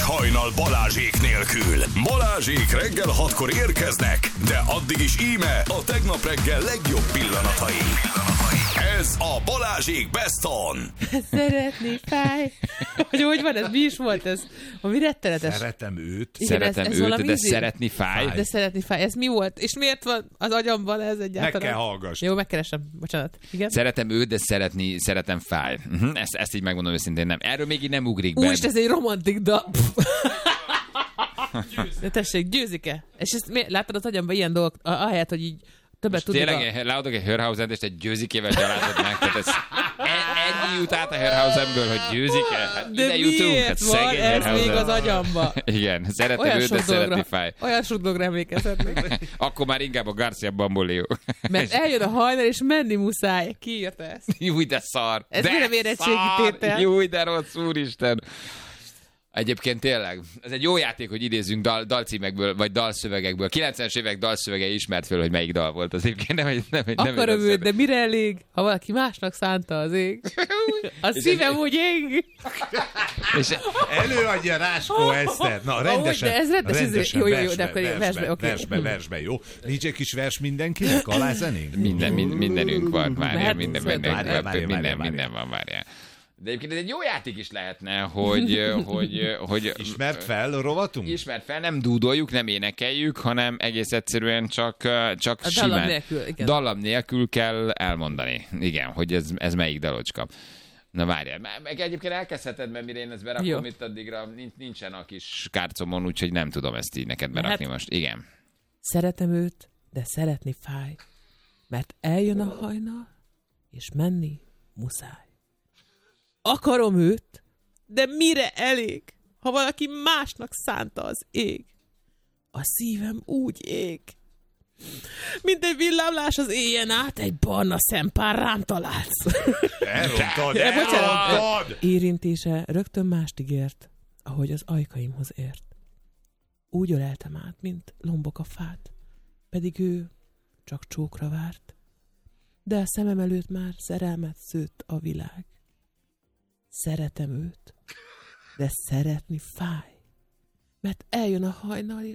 hajnal Balázsék nélkül. Balázsék reggel 6-kor érkeznek, de addig is íme a tegnap reggel legjobb pillanatai. Ez a Balázsék Best On. Szeretni fáj. Hogy van ez? Mi is volt ez? Ami rettenetes. Szeretem őt. Igen, Szeretem ez őt, de szeretni fáj. De szeretni fáj. Ez mi volt? És miért van az agyamban ez egyáltalán? Meg kell hallgass. Jó, megkeresem. Bocsánat. Igen? Szeretem őt, de szeretem fáj. Ezt így megmondom őszintén, nem. Erről még így nem ugrik be. Úristen, ez egy romantik dal. De tessék, Győzike. És ezt láttad az agyamban ilyen dolgok, ahelyett, hogy így többet tudod. Tényleg látok egy Hörhausent, és egy Győzikével gyalázod meg. Tehát ez ennyi jut át a Hörhausenből, hogy Győzike. Hát de ide jutunk, miért hát van szegény ez Hörhausen. még az agyamba? Igen, szeretem őt, de szeretni fáj. Olyan sok dologra emlékezhetnék. Akkor már inkább a Garcia Bamboleo. Mert eljön a hajnal, és menni muszáj. Ki írta ezt? Júj, de szar. Ez de mire érettségi tétel? Júj, de rossz, úristen. Egyébként tényleg, ez egy jó játék, hogy idézzünk dalcímekből, vagy dalszövegekből. 90-es évek dalszövege ismert föl, hogy melyik dal volt az egyébként. Nem akarom őt, de mire elég, ha valaki másnak szánta az ég? A szívem úgy ég. És Előadja Ráskó Eszter. Na, rendesen. De ez rendes. Jó, de akkor versbe, jó? Nincs egy kis vers mindenkinek? Alázenénk? Mindenünk van, várjál, minden van, várjál. De egyébként ez egy jó játék is lehetne, hogy Ismert fel a rovatunk? Ismert fel, nem dúdoljuk, nem énekeljük, hanem egész egyszerűen csak simán. Dallam nélkül kell elmondani. Igen, hogy ez melyik dalocska. Na várjál, meg egyébként elkezdheted, mert mire én ezt berakom jó. Itt addigra nincsen a kis kárcomon, úgyhogy nem tudom ezt így neked berakni most. Igen. Szeretem őt, de szeretni fáj, mert eljön a hajnal, és menni muszáj. Akarom őt, de mire elég, ha valaki másnak szánta az ég? A szívem úgy ég, mint egy villámlás az éjjel át, egy barna szempár rám találsz. Elrontad! Érintése rögtön mást ígért, ahogy az ajkaimhoz ért. Úgy öleltem át, mint lombok a fát, pedig ő csak csókra várt. De a szemem előtt már szerelmet szőtt a világ. Szeretem őt, de szeretni fáj, mert eljön a hajnal,